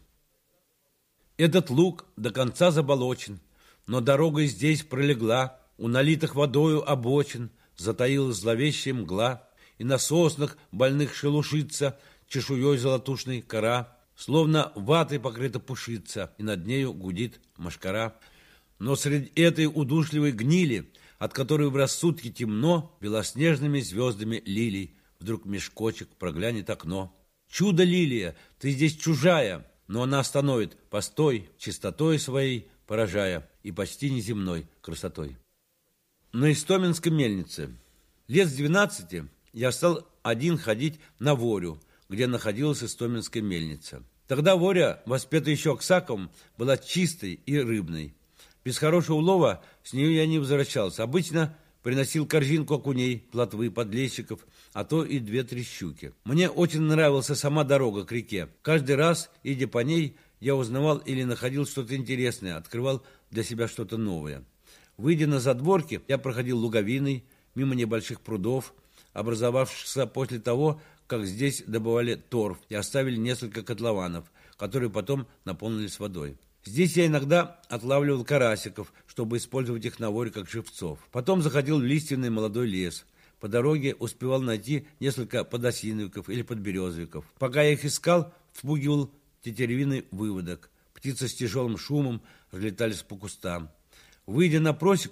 Speaker 4: Этот луг до конца заболочен, но дорога и здесь пролегла, у налитых водою обочин затаилась зловещая мгла, и на соснах больных шелушится чешуей золотушной кора, словно ватой покрыта пушица, и над нею гудит мошкара. Но среди этой удушливой гнили, от которой в рассудке темно, белоснежными звездами лилий, вдруг меж кочек проглянет окно. Чудо-лилия, ты здесь чужая, но она остановит, постой, чистотой своей поражая и почти неземной красотой. На Истоминской мельнице. Лет с 12 я стал один ходить на Ворю, где находилась Истоминская мельница. Тогда Воря, воспетая еще Аксаковым, была чистой и рыбной. Без хорошего улова с нее я не возвращался. Обычно приносил корзинку окуней, плотвы, подлещиков, а то и 2-3 щуки. Мне очень нравилась сама дорога к реке. Каждый раз, идя по ней, я узнавал или находил что-то интересное, открывал для себя что-то новое. Выйдя на задворки, я проходил луговиной, мимо небольших прудов, образовавшихся после того, как здесь добывали торф и оставили несколько котлованов, которые потом наполнились водой. Здесь я иногда отлавливал карасиков, чтобы использовать их на Воре как живцов. Потом заходил в лиственный молодой лес. По дороге успевал найти несколько подосиновиков или подберезовиков. Пока я их искал, впугивал тетеревиный выводок. Птицы с тяжелым шумом разлетались по кустам. Выйдя на просеку,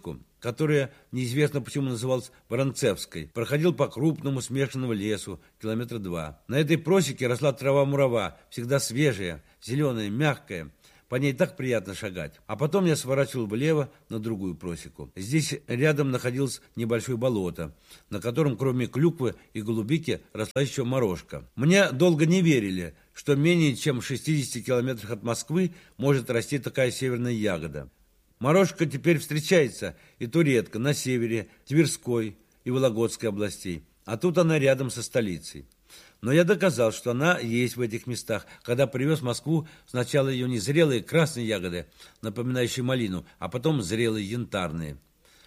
Speaker 4: которая неизвестно почему называлась Воронцевской, проходил по крупному смешанному лесу, 2 километра. На этой просеке росла трава-мурава, всегда свежая, зеленая, мягкая. По ней так приятно шагать. А потом я сворачивал влево на другую просеку. Здесь рядом находилось небольшое болото, на котором кроме клюквы и голубики росла еще морожка. Мне долго не верили, что менее чем в 60 километрах от Москвы может расти такая северная ягода. Морожка теперь встречается, и то редко, на севере, Тверской и Вологодской областей. А тут она рядом со столицей. Но я доказал, что она есть в этих местах, когда привез в Москву сначала ее незрелые красные ягоды, напоминающие малину, а потом зрелые янтарные.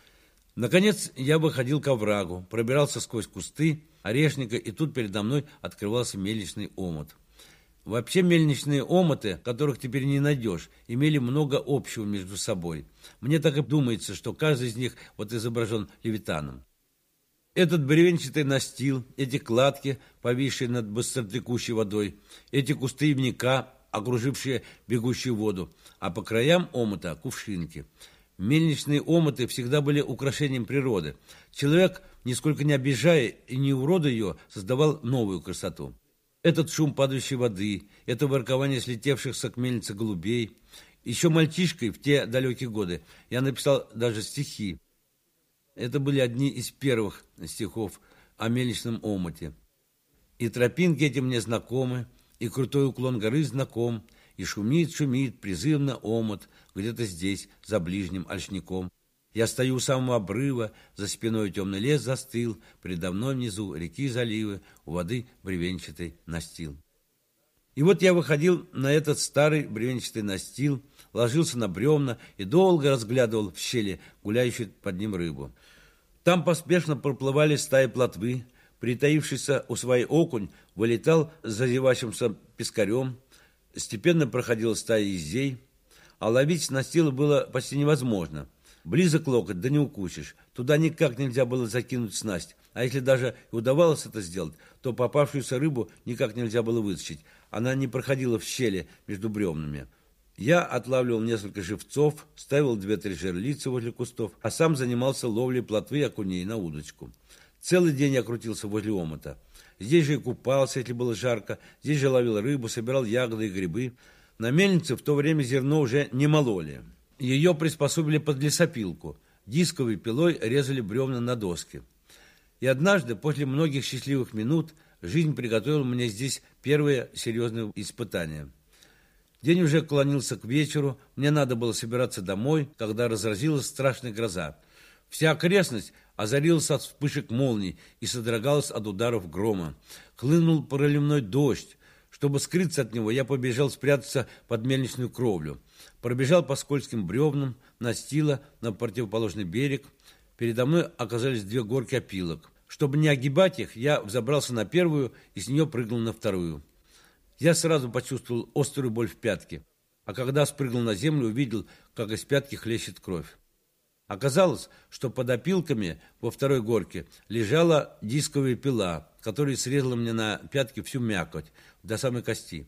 Speaker 4: Наконец я выходил к оврагу, пробирался сквозь кусты орешника, и тут передо мной открывался мельничный омут. Вообще мельничные омуты, которых теперь не найдешь, имели много общего между собой. Мне так и думается, что каждый из них вот изображен левитаном. Этот бревенчатый настил, эти кладки, повисшие над быстротекущей водой, эти кусты ивника, окружившие бегущую воду, а по краям омута кувшинки. Мельничные омуты всегда были украшением природы. Человек, нисколько не обижая и не уродуя ее, создавал новую красоту. Этот шум падающей воды, это воркование слетевшихся к мельнице голубей. Еще мальчишкой в те далекие годы я написал даже стихи. Это были одни из первых стихов о мельничном омуте. И тропинки эти мне знакомы, и крутой уклон горы знаком, и шумит, шумит призывно омут где-то здесь, за ближним ольшняком. Я стою у самого обрыва, за спиной темный лес застыл, предо мной внизу реки заливы, у воды бревенчатый настил. И вот я выходил на этот старый бревенчатый настил, ложился на бревна и долго разглядывал в щели гуляющую под ним рыбу. Там поспешно проплывали стаи плотвы, притаившийся у своей окунь вылетал с зазевавшимся пескарем, степенно проходила стая езей, а ловить с настила было почти невозможно. Близок локоть, да не укусишь. Туда никак нельзя было закинуть снасть. А если даже и удавалось это сделать, то попавшуюся рыбу никак нельзя было вытащить. Она не проходила в щели между бревнами. Я отлавливал несколько живцов, ставил 2-3 жерлицы возле кустов, а сам занимался ловлей плотвы и окуней на удочку. Целый день я крутился возле омута. Здесь же и купался, если было жарко, здесь же ловил рыбу, собирал ягоды и грибы. На мельнице в то время зерно уже не мололи. Ее приспособили под лесопилку. Дисковой пилой резали бревна на доски. И однажды, после многих счастливых минут, жизнь приготовила мне здесь первое серьезное испытание. День уже клонился к вечеру, мне надо было собираться домой, когда разразилась страшная гроза. Вся окрестность озарилась от вспышек молний и содрогалась от ударов грома. Хлынул проливной дождь. Чтобы скрыться от него, я побежал спрятаться под мельничную кровлю. Пробежал по скользким бревнам, настила на противоположный берег. Передо мной оказались 2 горки опилок. Чтобы не огибать их, я взобрался на первую и с нее прыгнул на вторую. Я сразу почувствовал острую боль в пятке, а когда спрыгнул на землю, увидел, как из пятки хлещет кровь. Оказалось, что под опилками во второй горке лежала дисковая пила, которая срезала мне на пятке всю мякоть до самой кости.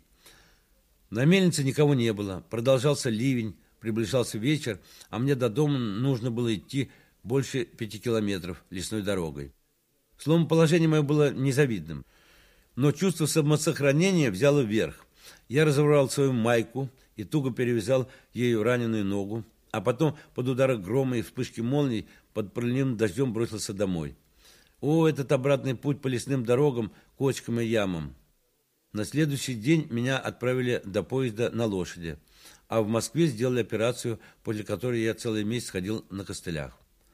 Speaker 4: На мельнице никого не было, продолжался ливень, приближался вечер, а мне до дома нужно было идти больше 5 километров лесной дорогой. Словом, положение мое было незавидным, но чувство самосохранения взяло вверх. Я разорвал свою майку и туго перевязал ею раненую ногу, а потом под удары грома и вспышки молний под проливным дождем бросился домой. О, этот обратный путь по лесным дорогам, кочкам и ямам! На следующий день меня отправили до поезда на лошади, а в Москве сделали операцию, после которой я целый месяц ходил на костылях.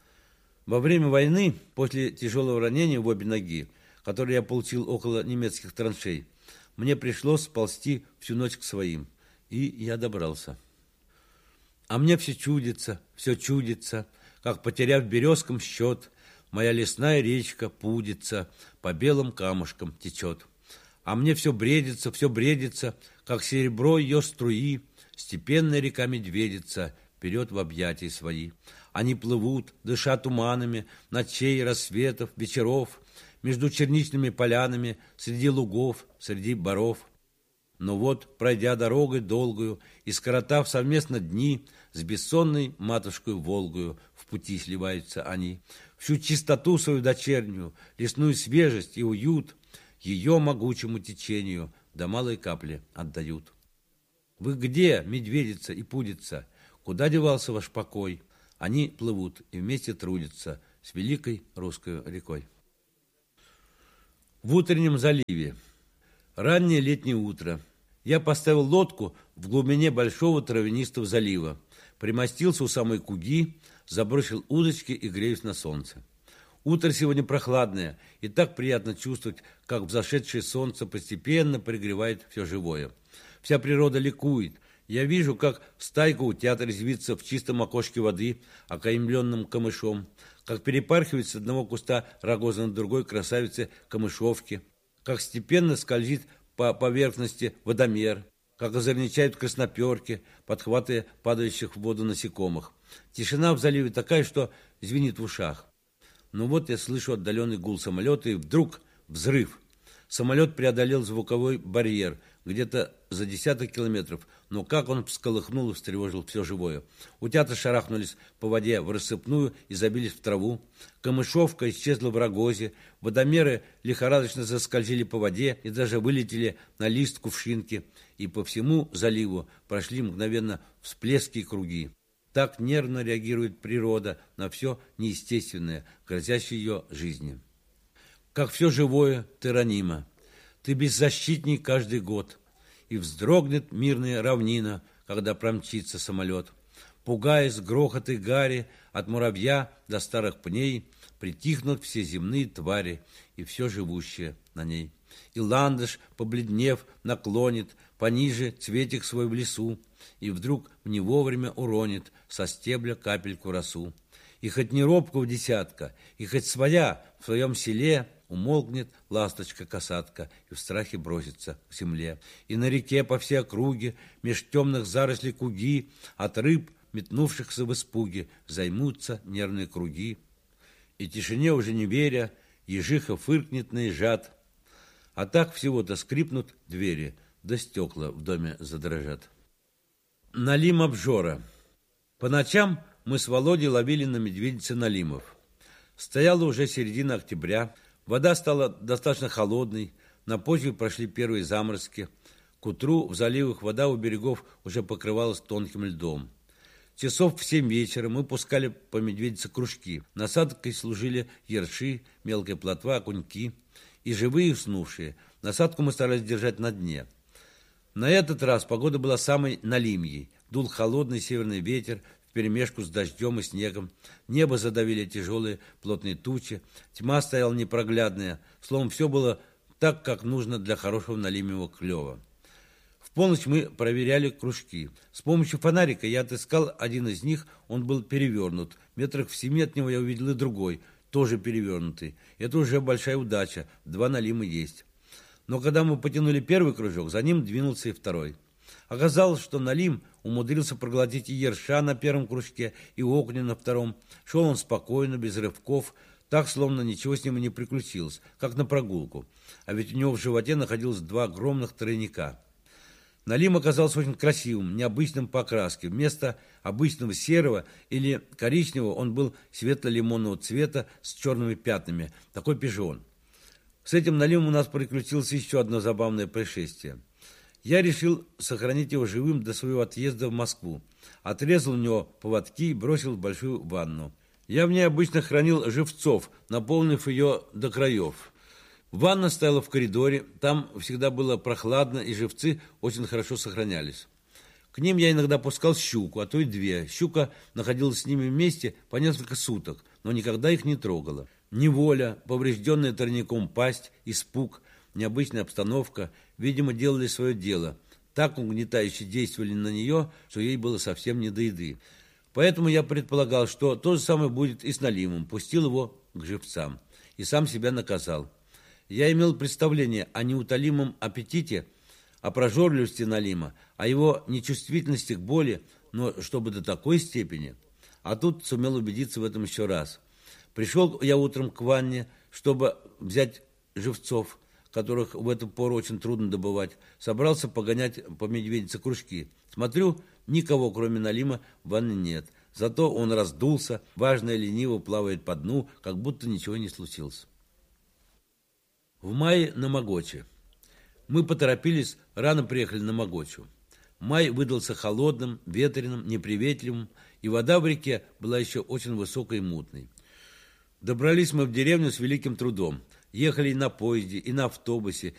Speaker 4: Во время войны, после тяжелого ранения в обе ноги, которое я получил около немецких траншей, мне пришлось ползти всю ночь к своим, и я добрался. А мне все чудится, как, потеряв березкам счет, моя лесная речка пудится, по белым камушкам течет. А мне все бредится, как серебро ее струи, степенная река медведица вперед в объятия свои. Они плывут, дыша туманами, ночей, рассветов, вечеров, между черничными полянами, среди лугов, среди боров. Но вот, пройдя дорогой долгую и скоротав совместно дни с бессонной матушкой Волгою, в в пути сливаются они. Всю чистоту свою дочернюю, лесную свежесть и уют ее могучему течению до малой капли отдают. Вы где, медведица и пудица? Куда девался ваш покой? Они плывут и вместе трудятся с великой русской рекой. В утреннем заливе. Раннее летнее утро. Я поставил лодку в глубине большого травянистого залива, примостился у самой куги, забросил удочки и греюсь на солнце. Утро сегодня прохладное, и так приятно чувствовать, как взошедшее солнце постепенно пригревает все живое. Вся природа ликует. Я вижу, как стайка утят резвится в чистом окошке воды, окаймленном камышом, как перепархивает с одного куста рогоза на другой красавицы камышовки, как степенно скользит по поверхности водомер, как озорничают красноперки, подхватывая падающих в воду насекомых. Тишина в заливе такая, что звенит в ушах. Но вот я слышу отдаленный гул самолета, и вдруг взрыв. Самолет преодолел звуковой барьер где-то за десяток километров, но как он всколыхнул и встревожил все живое. Утята шарахнулись по воде в рассыпную и забились в траву. Камышовка исчезла в рогозе, водомеры лихорадочно заскользили по воде и даже вылетели на лист кувшинки, и по всему заливу прошли мгновенно всплески и круги. Так нервно реагирует природа на все неестественное, грозящее ее жизни. Как все живое, ты ранима. Ты беззащитней каждый год. И вздрогнет мирная равнина, когда промчится самолет. Пугаясь грохот и гари, от муравья до старых пней притихнут все земные твари и все живущее на ней. И ландыш, побледнев, наклонит пониже цветик свой в лесу, и вдруг не вовремя уронит со стебля капельку росу. И хоть не робкого десятка, и хоть своя в своем селе, умолкнет ласточка-касатка и в страхе бросится к земле. И на реке по всей округе, меж темных зарослей куги, от рыб, метнувшихся в испуге, займутся нервные круги. И тишине уже не веря, ежиха фыркнет наезжат, а так всего-то скрипнут двери, да стекла в доме задрожат. Налим обжора. По ночам мы с Володей ловили на медведице налимов. Стояла уже середина октября, вода стала достаточно холодной, на почве прошли первые заморозки. К утру в заливах вода у берегов уже покрывалась тонким льдом. Часов в 7 вечера мы пускали по медведице кружки. Насадкой служили ерши, мелкая плотва, окуньки и живые уснувшие. Насадку мы старались держать на дне. На этот раз погода была самой налимьей. Дул холодный северный ветер вперемешку с дождем и снегом. Небо задавили тяжелые плотные тучи. Тьма стояла непроглядная. Словом, все было так, как нужно для хорошего налимьего клёва. В полночь мы проверяли кружки. С помощью фонарика я отыскал один из них. Он был перевернут. Метрах в 7 от него я увидел и другой, тоже перевернутый. Это уже большая удача. 2 налима есть. Но когда мы потянули первый кружок, за ним двинулся и второй. Оказалось, что налим умудрился проглотить и ерша на первом кружке, и окуня на втором. Шел он спокойно, без рывков, так, словно ничего с ним и не приключилось, как на прогулку. А ведь у него в животе находилось 2 огромных тройника. Налим оказался очень красивым, необычным по окраске. Вместо обычного серого или коричневого он был светло-лимонного цвета с черными пятнами, такой пижон. С этим налимом у нас приключилось еще одно забавное происшествие. Я решил сохранить его живым до своего отъезда в Москву. Отрезал у него поводки и бросил в большую ванну. Я в ней обычно хранил живцов, наполнив ее до краев. Ванна стояла в коридоре, там всегда было прохладно, и живцы очень хорошо сохранялись. К ним я иногда пускал щуку, а то и 2. Щука находилась с ними вместе по несколько суток, но никогда их не трогала. Неволя, поврежденная тройником пасть, испуг, необычная обстановка, видимо, делали свое дело. Так угнетающе действовали на нее, что ей было совсем не до еды. Поэтому я предполагал, что то же самое будет и с налимом. Пустил его к живцам и сам себя наказал. Я имел представление о неутолимом аппетите, о прожорливости налима, о его нечувствительности к боли, но чтобы до такой степени. А тут сумел убедиться в этом еще раз. Пришел я утром к ванне, чтобы взять живцов, которых в эту пору очень трудно добывать. Собрался погонять по медведице кружки. Смотрю, никого, кроме налима, в ванне нет. Зато он раздулся, важно и лениво плавает по дну, как будто ничего не случилось. В мае на Могоче. Мы поторопились, рано приехали на Могочу. Май выдался холодным, ветреным, неприветливым, и вода в реке была еще очень высокой и мутной. Добрались мы в деревню с великим трудом. Ехали и на поезде, и на автобусе,